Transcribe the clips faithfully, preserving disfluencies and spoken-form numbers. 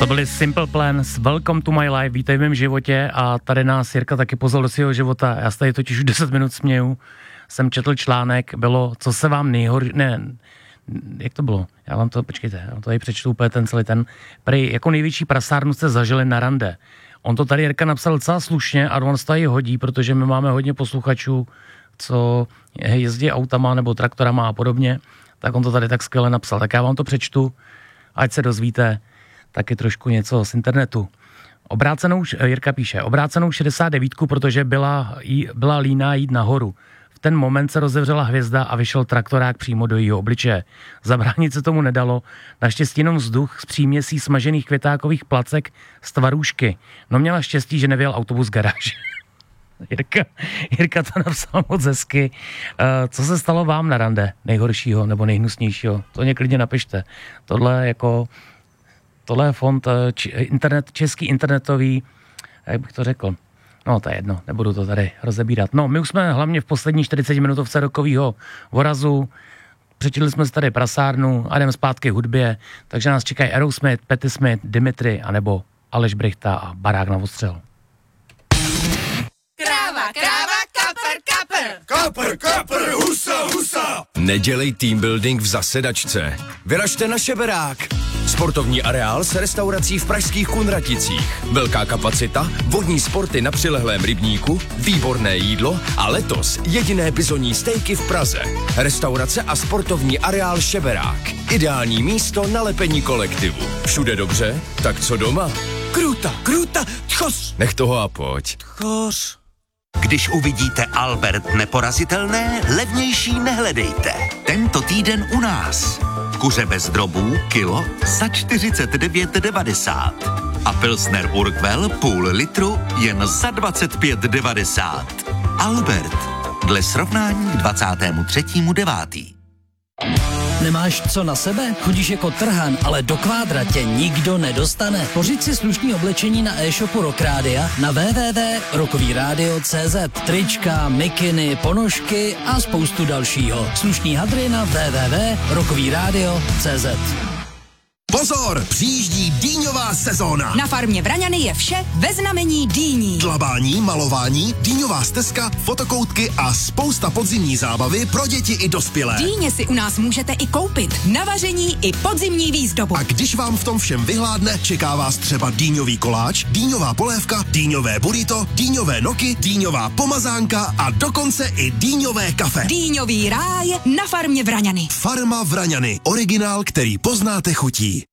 To byly Simple Plan s Welcome to my life, vítej v mém životě a tady nás Jirka taky pozval do svého života. Já se tady totiž už deset minut směju, jsem četl článek, bylo, co se vám nejhorší, ne, jak to bylo? Já vám to, počkejte, já vám to tady přečtu úplně ten celý ten, prý, jako největší prasárnu jste zažili na rande. On to tady Jirka napsal docela slušně a on se tady hodí, protože my máme hodně posluchačů, co jezdí autama nebo traktorama a podobně, tak on to tady tak skvěle napsal. Tak já vám to přečtu, ať se dozvíte taky trošku něco z internetu. Obrácenou, Jirka píše, obrácenou šedesát devět, protože byla, byla líná jít nahoru. V ten moment se rozevřela hvězda a vyšel traktorák přímo do jejího obličeje. Zabránit se tomu nedalo, naštěstí jenom vzduch z příměsí smažených květákových placek z tvarůžky. No měla štěstí, že nevěl autobus garáž. Jirka, Jirka to napsal moc hezky. Uh, co se stalo vám na rande nejhoršího nebo nejhnusnějšího? To mě klidně napište. Tohle jako... Tohle je fond č, internet, český internetový, jak bych to řekl, no to je jedno, nebudu to tady rozebírat. No, my už jsme hlavně v poslední čtyřicet minutovce rokovýho vorazu, přečetli jsme si tady prasárnu a jdeme zpátky hudbě, takže nás čekají Aerosmith, Patti Smith, Dimitri, anebo Aleš Brychta a Barák na ostřel. Kráva, kráva, kapr, kapr. Kapr, kapr, husa, husa. Nedělej team building v zasedačce. Vyražte na Šeberák. Sportovní areál s restaurací v pražských Kunraticích. Velká kapacita, vodní sporty na přilehlém rybníku, výborné jídlo a letos jediné bizonní stejky v Praze. Restaurace a sportovní areál Šeberák. Ideální místo na lepení kolektivu. Všude dobře? Tak co doma? Kruta, kruta, tchos. Nech toho a pojď. Tchos. Když uvidíte Albert neporazitelné, levnější nehledejte. Tento týden u nás. Kuře bez drobů, kilo za čtyřicet devět devadesát. A Pilsner Urquell půl litru jen za dvacet pět devadesát. Albert. Dle srovnání k dvacátému třetímu devátý. Nemáš co na sebe? Chodíš jako trhan, ale do kvádra tě nikdo nedostane. Pořiď si slušný oblečení na e-shopu Rock Rádia na w w w tečka rockový rádio tečka c z. Trička, mikiny, ponožky a spoustu dalšího. Slušný hadry na w w w tečka rockový rádio tečka c z. Pozor, přijíždí dýňová sezóna. Na farmě Vraňany je vše ve znamení dýní. Dlabání, malování, dýňová stezka, fotokoutky a spousta podzimní zábavy pro děti i dospělé. Dýně si u nás můžete i koupit na vaření i podzimní výzdobu. A když vám v tom všem vyhládne, čeká vás třeba dýňový koláč, dýňová polévka, dýňové burrito, dýňové noky, dýňová pomazánka a dokonce i dýňové kafe. Dýňový ráj na farmě Vraňany. Farma Vraňany, originál, který poznáte chutí.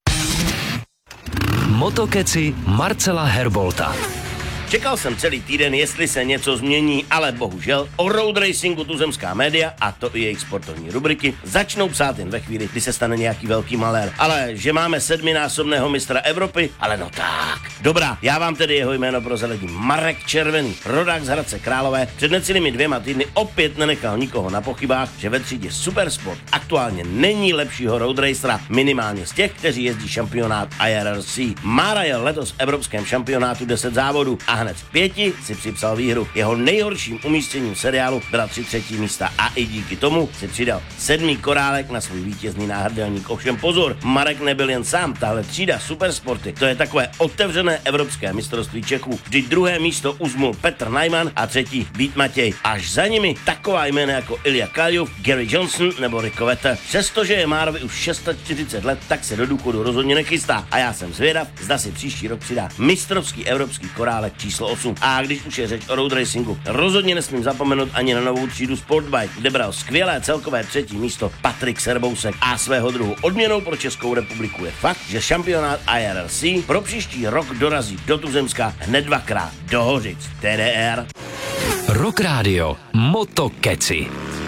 Motokeci Marcela Herbolta. Čekal jsem celý týden, jestli se něco změní, ale bohužel o road racingu tuzemská média, a to i jejich sportovní rubriky, začnou psát jen ve chvíli, kdy se stane nějaký velký malér. Ale že máme sedminásobného mistra Evropy, ale no tak. Dobrá, já vám tedy jeho jméno prozradím. Marek Červený, rodák z Hradce Králové, před necelými dvěma týdny opět nenechal nikoho na pochybách, že ve třídě Supersport aktuálně není lepšího road racera, minimálně z těch, kteří jezdí šampionát I R R C. Mára jel letos v evropském šampionátu deset závodů a hned v pěti si připsal výhru. Jeho nejhorším umístěním v seriálu byla tři třetí místa a i díky tomu si přidal sedmý korálek na svůj vítězný náhrdelník. Ovšem pozor, Marek nebyl jen sám, tahle třída Supersporty, to je takové otevřené evropské mistrovství Čechů. Vždy druhé místo uzmul Petr Najman a třetí Vít Matěj. Až za nimi taková jména jako Ilja Kaljuf, Gary Johnson nebo Rico Vetter. Přestože je Márovi už čtyřicet šest let, tak se do důchodu rozhodně nechystá. A já jsem zvědav, zda si příští rok přidá mistrovský evropský korálek číslo osm. A když už je řeč o road racingu, rozhodně nesmím zapomenout ani na novou třídu Sportbike, kde bral skvělé celkové třetí místo Patrik Serbousek. A svého druhu odměnou pro Českou republiku je fakt, že šampionát I R R C pro příští rok dorazí do Tuzemska hned dvakrát do Hořic. T D R. Rock Rádio Motokeci.